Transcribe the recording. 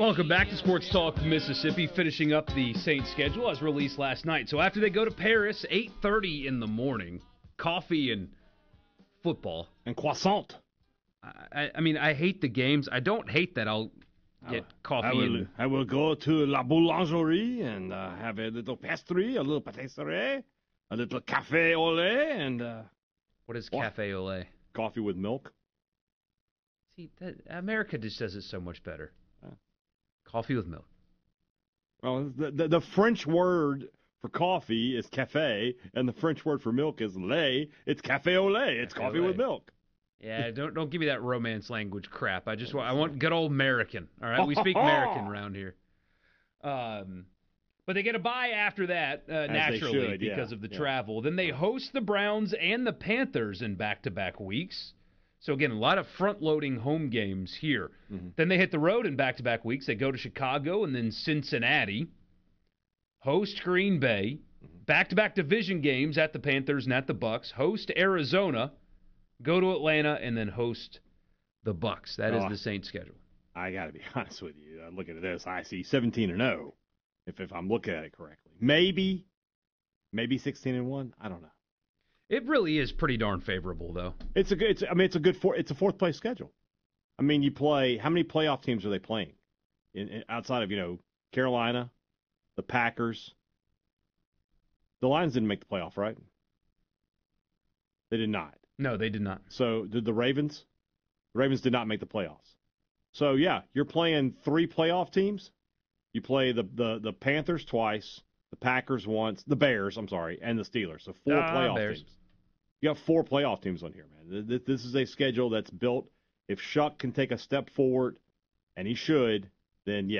Welcome back to Sports Talk Mississippi, finishing up the Saints schedule as released last night. So after they go to Paris, 8:30 in the morning, coffee and football. And croissant. I mean, I hate the games. I don't hate that I'll get coffee. I will go to La Boulangerie and have a little pastry, a little patisserie, a little café au lait, and... what is café au lait? Coffee with milk. See, America just does it so much better. Coffee with milk. Well, the French word for coffee is café, and the French word for milk is lait. It's café au lait. It's coffee with milk. Yeah, don't give me that romance language crap. I want good old American. All right, we speak American around here. But they get a bye after that naturally because of the travel. Then they host the Browns and the Panthers in back-to-back weeks. So, again, a lot of front-loading home games here. Mm-hmm. Then they hit the road in back-to-back weeks. They go to Chicago and then Cincinnati, host Green Bay, back-to-back division games at the Panthers and at the Bucks, host Arizona, go to Atlanta, and then host the Bucks. That is the Saints schedule. I got to be honest with you. I'm looking at this. I see 17-0, if I'm looking at it correctly. Maybe 16-1. I don't know. It really is pretty darn favorable, though. It's a fourth place schedule. I mean, you play. How many playoff teams are they playing? Outside of Carolina, the Packers. The Lions didn't make the playoff, right? They did not. No, they did not. So did the Ravens? The Ravens did not make the playoffs. So yeah, you're playing 3 playoff teams. You play the Panthers twice, the Packers once, the Bears, and the Steelers. So 4 playoff teams. You got 4 playoff teams on here, man. This is a schedule that's built. If Shuck can take a step forward, and he should, then yeah.